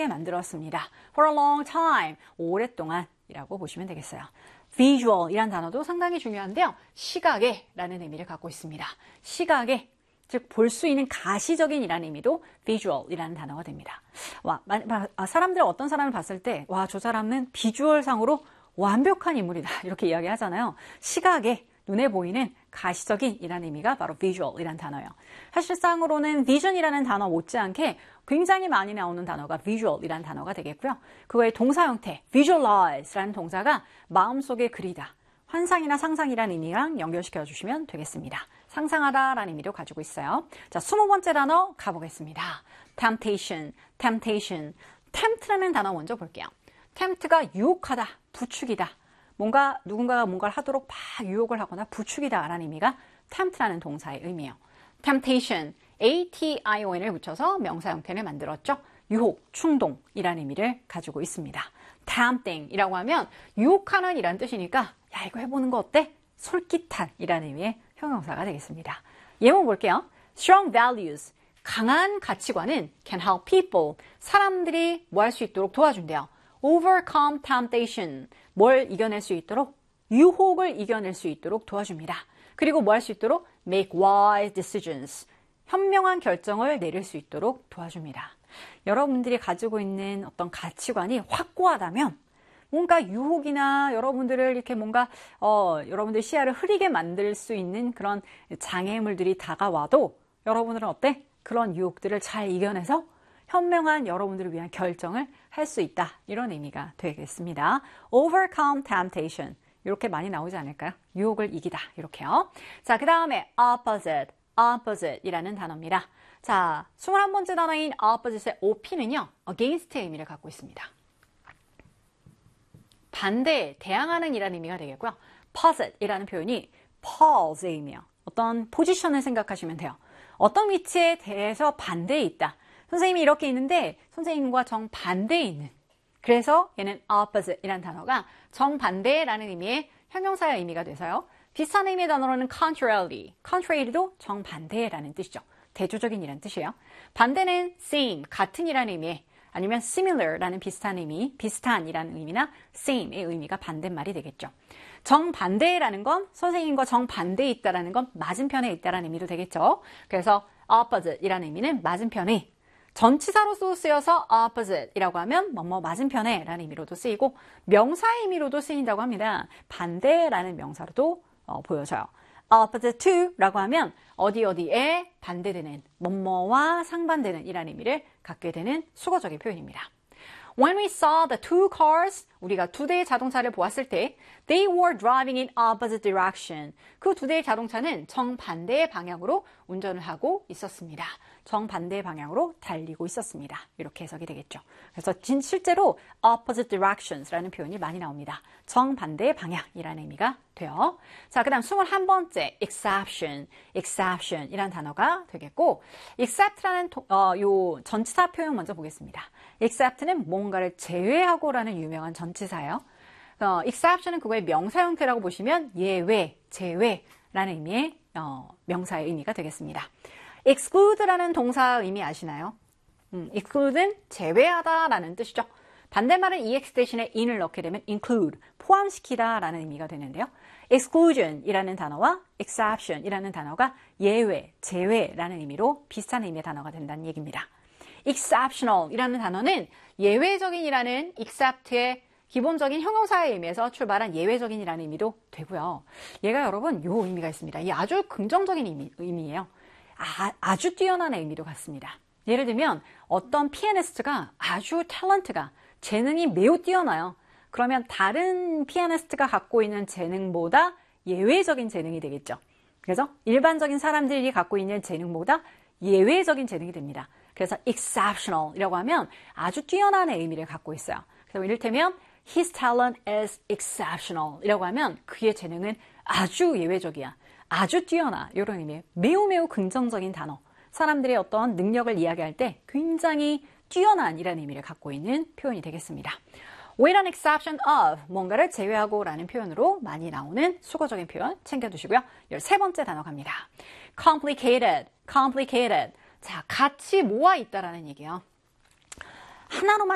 힘들게 만들었습니다. For a long time. 오랫동안 이라고 보시면 되겠어요. visual 이란 단어도 상당히 중요한데요. 시각의 라는 의미를 갖고 있습니다. 시각의, 즉 볼 수 있는 가시적인 이라는 의미도 visual 이라는 단어가 됩니다. 사람들 어떤 사람을 봤을 때 와, 저 사람은 비주얼상으로 완벽한 인물이다 이렇게 이야기하잖아요. 시각의, 눈에 보이는 가시적인 이라는 의미가 바로 visual 이라는 단어예요. 사실상으로는 vision이라는 단어 못지않게 굉장히 많이 나오는 단어가 visual 이라는 단어가 되겠고요. 그거의 동사 형태 visualize라는 동사가 마음속에 그리다, 환상이나 상상이라는 의미랑 연결시켜 주시면 되겠습니다. 상상하다라는 의미도 가지고 있어요. 자, 20번째 단어 가보겠습니다. temptation, temptation. tempt라는 단어 먼저 볼게요. tempt가 유혹하다, 부추기다. 누군가가 뭔가를 하도록 막 유혹을 하거나 부추기다 라는 의미가 tempt라는 동사의 의미예요. temptation, ation을 붙여서 명사 형태를 만들었죠. 유혹, 충동이라는 의미를 가지고 있습니다. tempting 이라고 하면 유혹하는 이란 뜻이니까 야, 이거 해보는 거 어때? 솔깃한 이라는 의미의 형용사가 되겠습니다. 예문 볼게요. strong values, 강한 가치관은 can help people, 사람들이 뭐 할 수 있도록 도와준대요. overcome temptation, 뭘 이겨낼 수 있도록? 유혹을 이겨낼 수 있도록 도와줍니다. 그리고 뭐 할 수 있도록? make wise decisions, 현명한 결정을 내릴 수 있도록 도와줍니다. 여러분들이 가지고 있는 어떤 가치관이 확고하다면 뭔가 유혹이나 여러분들을 이렇게 뭔가 여러분들 시야를 흐리게 만들 수 있는 그런 장애물들이 다가와도 여러분들은 어때? 그런 유혹들을 잘 이겨내서 현명한 여러분들을 위한 결정을 할 수 있다. 이런 의미가 되겠습니다. overcome temptation. 이렇게 많이 나오지 않을까요? 유혹을 이기다. 이렇게요. 자, 그 다음에 opposite, opposite이라는 단어입니다. 자, 21번째 단어인 opposite의 op는요. against의 의미를 갖고 있습니다. 반대, 대항하는 이라는 의미가 되겠고요. posite이라는 표현이 pole의 의미예요. 어떤 포지션을 생각하시면 돼요. 어떤 위치에 대해서 반대에 있다. 선생님이 이렇게 있는데 선생님과 정반대에 있는, 그래서 얘는 opposite이라는 단어가 정반대라는 의미의 형용사의 의미가 돼서요. 비슷한 의미의 단어로는 contrary도 정반대라는 뜻이죠. 대조적인 이라는 뜻이에요. 반대는 same, 같은 이라는 의미, 아니면 similar라는 비슷한 의미, 비슷한이라는 의미나 same의 의미가 반대말이 되겠죠. 정반대라는 건 선생님과 정반대에 있다라는 건 맞은편에 있다라는 의미도 되겠죠. 그래서 opposite이라는 의미는 맞은편에, 전치사로도 쓰여서 opposite이라고 하면 뭐뭐 맞은편에 라는 의미로도 쓰이고 명사의 의미로도 쓰인다고 합니다. 반대라는 명사로도 보여져요. opposite to 라고 하면 어디에 반대되는, 뭐뭐와 상반되는 이라는 의미를 갖게 되는 수거적인 표현입니다. When we saw the two cars, 우리가 두 대의 자동차를 보았을 때 they were driving in opposite direction. 그 두 대의 자동차는 정반대의 방향으로 운전을 하고 있었습니다. 정반대의 방향으로 달리고 있었습니다. 이렇게 해석이 되겠죠. 그래서 실제로 opposite directions라는 표현이 많이 나옵니다. 정반대의 방향이라는 의미가 돼요. 자, 그 다음 21번째 exception이라는 단어가 되겠고, except라는 요 전치사 표현 먼저 보겠습니다. except는 뭔가를 제외하고라는 유명한 전치사예요. exception은 그거의 명사 형태라고 보시면 예외, 제외라는 의미의 명사의 의미가 되겠습니다. exclude라는 동사 의미 아시나요? exclude는 제외하다라는 뜻이죠. 반대말은 ex 대신에 in을 넣게 되면 include, 포함시키다라는 의미가 되는데요. exclusion이라는 단어와 exception이라는 단어가 예외, 제외라는 의미로 비슷한 의미의 단어가 된다는 얘기입니다. exceptional이라는 단어는 예외적인이라는 except의 기본적인 형용사의 의미에서 출발한 예외적인이라는 의미도 되고요. 얘가 여러분 요 의미가 있습니다. 이 아주 긍정적인 의미예요. 아주 뛰어난 의미도 같습니다. 예를 들면 어떤 피아니스트가 아주 탤런트가, 재능이 매우 뛰어나요. 그러면 다른 피아니스트가 갖고 있는 재능보다 예외적인 재능이 되겠죠. 그래서 일반적인 사람들이 갖고 있는 재능보다 예외적인 재능이 됩니다. 그래서 exceptional이라고 하면 아주 뛰어난 의미를 갖고 있어요. 그래서 이를테면 his talent is exceptional 이라고 하면 그의 재능은 아주 예외적이야, 아주 뛰어나, 이런 의미의 매우 긍정적인 단어, 사람들의 어떤 능력을 이야기할 때 굉장히 뛰어난 이라는 의미를 갖고 있는 표현이 되겠습니다. with an exception of, 뭔가를 제외하고 라는 표현으로 많이 나오는 수거적인 표현 챙겨두시고요. 13번째 단어 갑니다. complicated. 자, 같이 모아 있다라는 얘기예요. 하나로만